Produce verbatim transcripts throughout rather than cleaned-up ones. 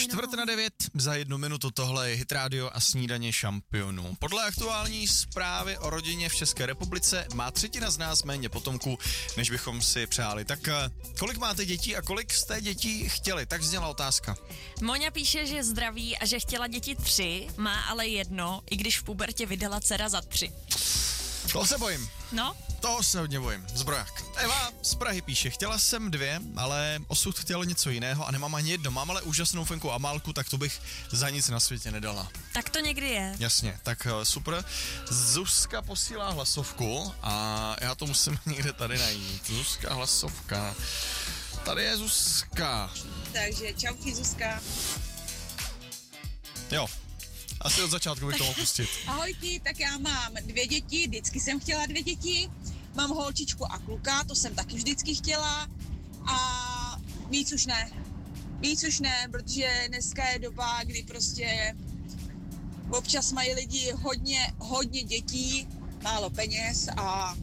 Čtvrt na devět, za jednu minutu tohle je Hit Radio a snídaně šampionů. Podle aktuální zprávy o rodině v České republice má třetina z nás méně potomků, než bychom si přáli. Tak kolik máte dětí a kolik jste dětí chtěli? Tak zněla otázka. Moňa píše, že zdraví a že chtěla děti tři, má ale jedno, i když v pubertě vydala dcera za tři. To se bojím. No? Toho se hodně bojím. Zbroják. Eva z Prahy píše, chtěla jsem dvě, ale osud chtěl něco jiného a nemám ani jedno. Mám ale úžasnou Fenku Amálku, tak to bych za nic na světě nedala. Tak to někdy je. Jasně, tak super. Zuzka posílá hlasovku a já to musím někde tady najít. Zuzka hlasovka. Tady je Zuzka. Takže čauky Zuzka. Jo. Asi od začátku bych to mohl pustit. Ahojky, tak já mám dvě děti, vždycky jsem chtěla dvě děti. Mám holčičku a kluka, to jsem taky vždycky chtěla. A víc už ne. Víc už ne, protože dneska je doba, kdy prostě občas mají lidi hodně, hodně dětí, málo peněz a,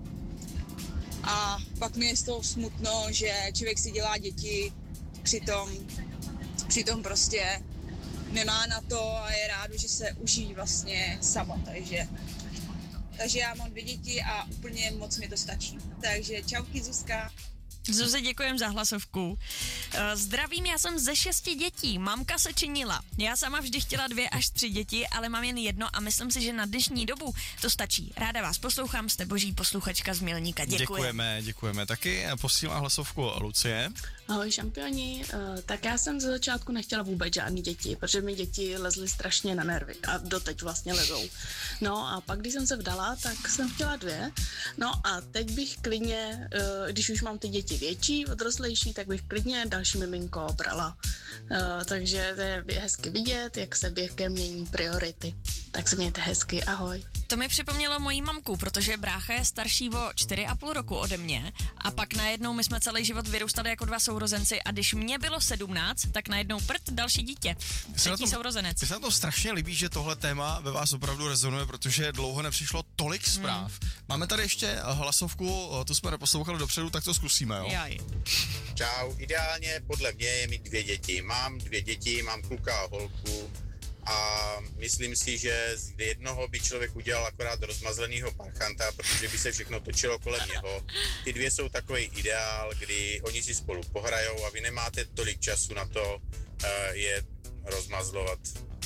a pak mi je z toho smutno, že člověk si dělá děti, přitom, přitom prostě nemá na to a je rád, že se uživí vlastně sama, takže, takže já mám dvě děti a úplně moc mi to stačí. Takže čauky Zuzka. Zuzi, děkujem za hlasovku. Zdravím, já jsem ze šesti dětí, mamka se činila. Já sama vždy chtěla dvě až tři děti, ale mám jen jedno a myslím si, že na dnešní dobu to stačí. Ráda vás poslouchám, jste boží posluchačka z Mělníka. Děkuji. Děkujeme, děkujeme. Taky posílám hlasovku Lucie. Ahoj šampioni, uh, tak já jsem ze začátku nechtěla vůbec žádný děti, protože mi děti lezly strašně na nervy a doteď vlastně lezou. No a pak, když jsem se vdala, tak jsem chtěla dvě. No a teď bych klidně, uh, když už mám ty děti větší, odrostlejší, tak bych klidně další miminko brala. Uh, takže to je hezky vidět, jak se věkem mění priority. Tak se mějte hezky, ahoj. To mi připomnělo mojí mamku, protože brácha je starší o čtyři a půl roku ode mě a pak najednou my jsme celý život vyrůstali jako dva sourozenci a když mě bylo sedmnáct, tak najednou prd další dítě. Třetí sourozenec. Mně se na to strašně líbí, že tohle téma ve vás opravdu rezonuje, protože dlouho nepřišlo tolik zpráv. Hmm. Máme tady ještě hlasovku, tu jsme neposlouchali dopředu, tak to zkusíme, jo? Jaj. Čau, ideálně podle mě je mít dvě děti. Mám dvě děti, mám kluka a holku. A myslím si, že z jednoho by člověk udělal akorát rozmazlenýho parchanta, protože by se všechno točilo kolem něho. Ty dvě jsou takový ideál, kdy oni si spolu pohrajou a vy nemáte tolik času na to uh, je rozmazlovat.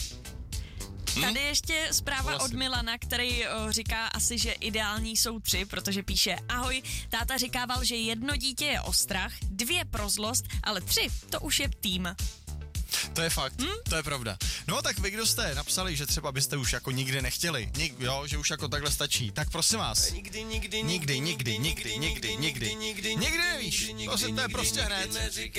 Tady ještě zpráva Vlastně. od Milana, který o, říká asi, že ideální jsou tři, protože píše: ahoj, táta říkával, že jedno dítě je ostrach, dvě pro zlost, ale tři, to už je tým. To je fakt, hmm? To je pravda. No tak vy, kdo jste napsali, že třeba byste už jako nikdy nechtěli, nik, jo, že už jako takhle stačí, tak prosím vás. Nikdy, nikdy, nikdy, nikdy, nikdy, nikdy, nikdy, nikdy, nikdy nevíš, to se to je prostě hned.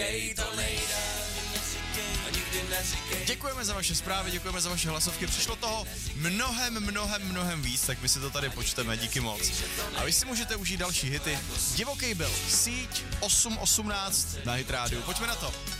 Děkujeme za vaše zprávy, děkujeme za vaše hlasovky, přišlo toho mnohem, mnohem, mnohem víc, tak my si to tady počteme, díky moc. A vy si můžete užít další hity. Divoký byl síť osm osmnáct na Hit Radio, pojďme na to.